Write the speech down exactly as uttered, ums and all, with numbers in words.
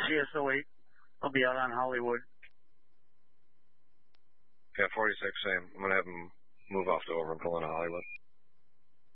G S oh eight. I'll be out on Hollywood. Yeah, forty-six, same. I'm going to have them